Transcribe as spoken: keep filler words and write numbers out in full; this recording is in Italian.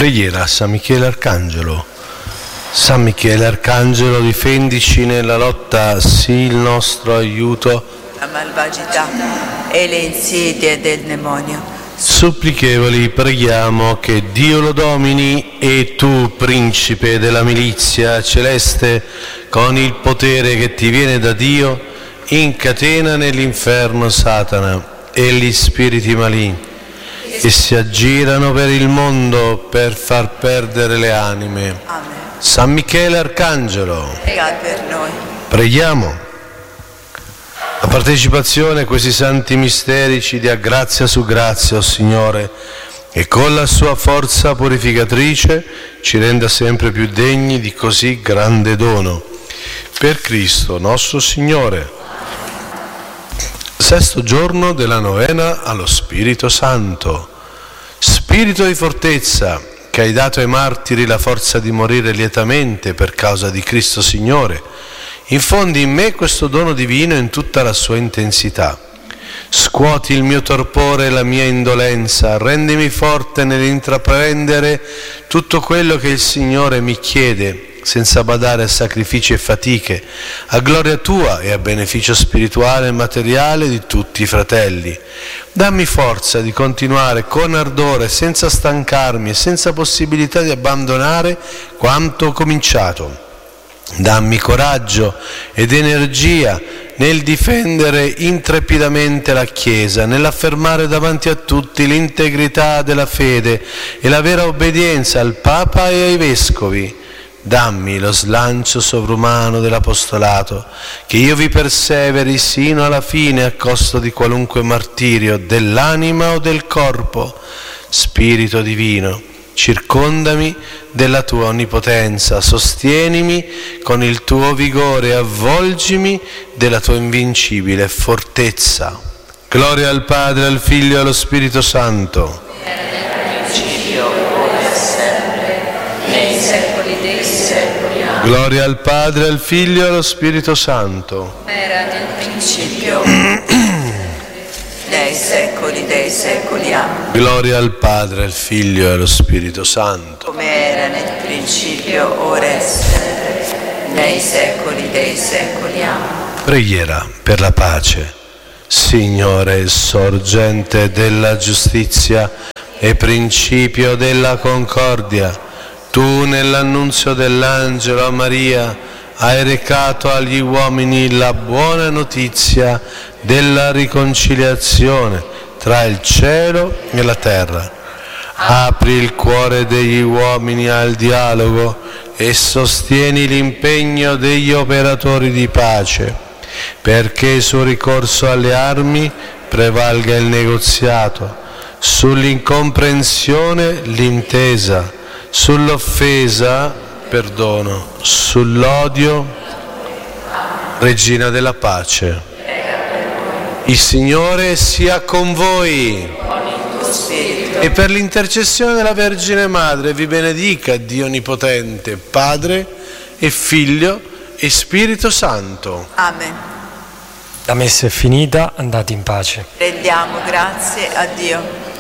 Preghiera a San Michele Arcangelo. San Michele Arcangelo, difendici nella lotta, sii il nostro aiuto. La malvagità e le insidie del demonio. Supplichevoli preghiamo che Dio lo domini e tu, principe della milizia celeste, con il potere che ti viene da Dio, incatena nell'inferno Satana e gli spiriti maligni che si aggirano per il mondo per far perdere le anime. Amen. San Michele Arcangelo, Pregate per noi. preghiamo. La partecipazione a questi santi misteri ci dia grazia su grazia, o Signore, e con la sua forza purificatrice ci renda sempre più degni di così grande dono. Per Cristo nostro Signore. Sesto giorno della novena allo Spirito Santo. Spirito di fortezza, che hai dato ai martiri la forza di morire lietamente per causa di Cristo Signore, infondi in me questo dono divino in tutta la sua intensità. Scuoti il mio torpore e la mia indolenza, rendimi forte nell'intraprendere tutto quello che il Signore mi chiede, senza badare a sacrifici e fatiche, a gloria tua e a beneficio spirituale e materiale di tutti i fratelli. Dammi forza di continuare con ardore, senza stancarmi e senza possibilità di abbandonare quanto ho cominciato. Dammi coraggio ed energia nel difendere intrepidamente la Chiesa, nell'affermare davanti a tutti l'integrità della fede e la vera obbedienza al Papa e ai Vescovi. Dammi lo slancio sovrumano dell'apostolato, che io vi perseveri sino alla fine a costo di qualunque martirio dell'anima o del corpo. Spirito divino, circondami della tua onnipotenza, sostienimi con il tuo vigore e avvolgimi della tua invincibile fortezza. Gloria al Padre, al Figlio e allo Spirito Santo. Gloria al Padre, al Figlio e allo Spirito Santo. Era nel principio, nei secoli dei secoli. Amen. Gloria al Padre, al Figlio e allo Spirito Santo. Come era nel principio, ora e sempre, nei secoli dei secoli. Amen. Preghiera per la pace. Signore, sorgente della giustizia e principio della concordia, tu nell'annunzio dell'angelo a Maria hai recato agli uomini la buona notizia della riconciliazione tra il cielo e la terra. Apri il cuore degli uomini al dialogo e sostieni l'impegno degli operatori di pace, perché sul ricorso alle armi prevalga il negoziato, sull'incomprensione l'intesa, sull'offesa perdono, sull'odio Regina della pace. Il Signore sia con voi e per l'intercessione della Vergine Madre vi benedica Dio Onnipotente, Padre e Figlio e Spirito Santo. Amen. La messa è finita, andate in pace. Rendiamo grazie a Dio.